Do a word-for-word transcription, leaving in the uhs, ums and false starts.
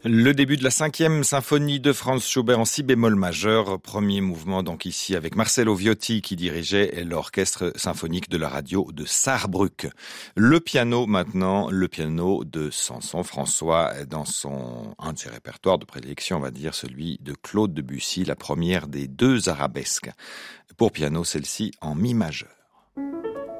Le début de la cinquième symphonie de Franz Schubert en si bémol majeur, premier mouvement donc ici avec Marcello Viotti qui dirigeait l'orchestre symphonique de la radio de Saarbrück. Le piano maintenant, le piano de Samson François dans son un de ses répertoires de prédilection, on va dire celui de Claude Debussy, la première des deux arabesques. Pour piano, celle-ci en mi majeur.